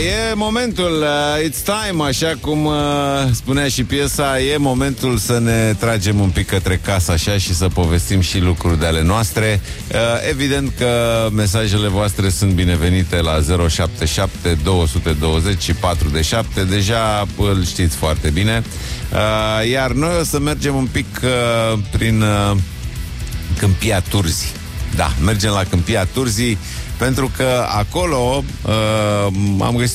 E momentul, it's time, așa cum spunea și piesa, e momentul să ne tragem un pic către casă așa și să povestim și lucruri de ale noastre. Evident că mesajele voastre sunt binevenite la 077 220 și 4 deja îl știți foarte bine. Iar noi o să mergem un pic prin Câmpia Turzii. Da, mergem la Câmpia Turzii, pentru că acolo am găsit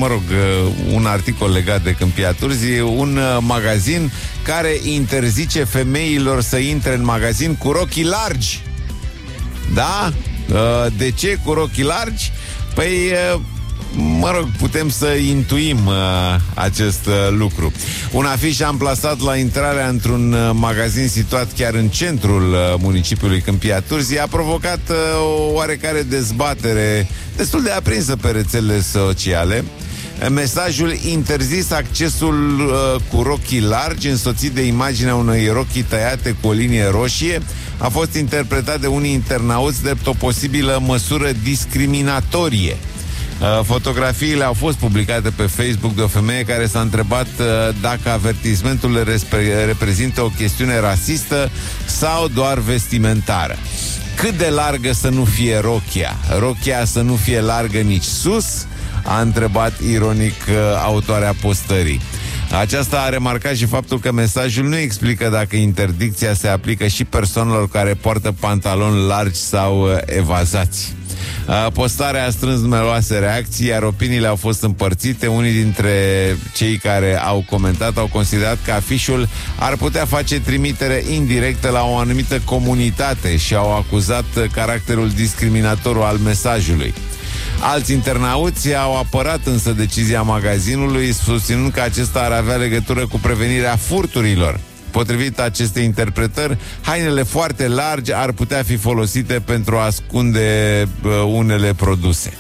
un articol legat de Câmpia Turzii, un magazin care interzice femeilor să intre în magazin cu rochii largi. Da? De ce cu rochii largi? Păi, putem să intuim acest lucru. Un afiș amplasat la intrarea într-un magazin situat chiar în centrul municipiului Câmpia Turzii a provocat o oarecare dezbatere destul de aprinsă pe rețelele sociale. Mesajul interzis accesul cu rochii largi, însoțit de imaginea unei rochii tăiate cu o linie roșie, a fost interpretat de unii internauți drept o posibilă măsură discriminatorie. Fotografiile au fost publicate pe Facebook de o femeie care s-a întrebat dacă avertismentul reprezintă o chestiune rasistă sau doar vestimentară. Cât de largă să nu fie rochia? Rochia să nu fie largă nici sus? A întrebat ironic autoarea postării. Aceasta a remarcat și faptul că mesajul nu explică dacă interdicția se aplică și persoanelor care poartă pantaloni largi sau evazați. Postarea a strâns numeroase reacții, iar opiniile au fost împărțite. Unii dintre cei care au comentat au considerat că afișul ar putea face trimitere indirectă la o anumită comunitate și au acuzat caracterul discriminatoriu al mesajului. Alți internauți au apărat însă decizia magazinului, susținând că acesta ar avea legătură cu prevenirea furturilor. Potrivit acestei interpretări, hainele foarte largi ar putea fi folosite pentru a ascunde unele produse.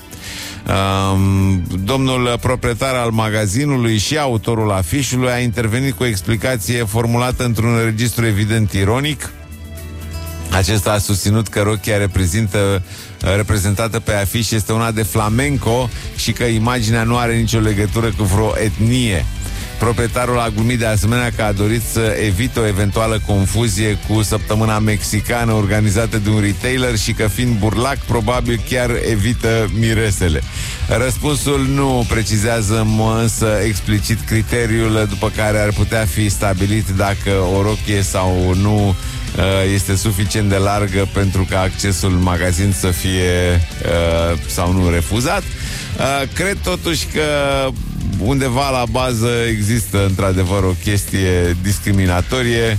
Domnul proprietar al magazinului și autorul afișului a intervenit cu o explicație formulată într-un registru evident ironic. Acesta a susținut că rochia reprezentată pe afiș este una de flamenco și că imaginea nu are nicio legătură cu vreo etnie. Proprietarul a glumit de asemenea că a dorit să evite o eventuală confuzie cu săptămâna mexicană organizată de un retailer și că, fiind burlac, probabil chiar evită miresele. Răspunsul nu precizează însă explicit criteriul după care ar putea fi stabilit dacă o rochie sau nu este suficient de largă pentru ca accesul în magazin să fie sau nu refuzat. Cred totuși că undeva la bază există într-adevăr o chestie discriminatorie.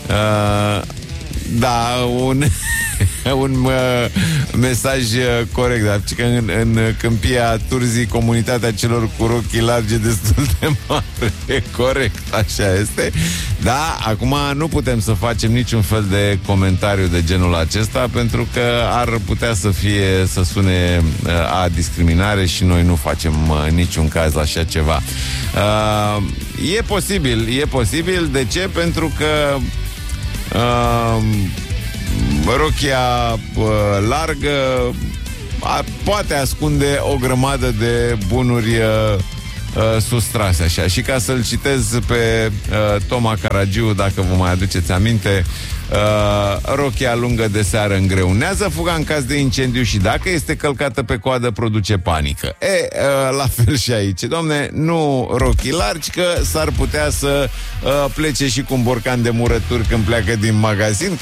Da, un mesaj corect, dar că în Câmpia Turzii comunitatea celor cu rochii largi e destul de mare. Corect, așa este. Da, acum nu putem să facem niciun fel de comentariu de genul acesta, pentru că ar putea să sune a discriminare și noi nu facem niciun caz la așa ceva. E posibil. De ce? Pentru că rochia largă poate ascunde o grămadă de bunuri sustrase așa. Și ca să-l citez pe Toma Caragiu, dacă vă mai aduceți aminte, rochia lungă de seară îngreunează fuga în caz de incendiu și dacă este călcată pe coadă produce panică. La fel și aici. Domne, nu rochii largi, că s-ar putea să plece și cu un borcan de murături când pleacă din magazin.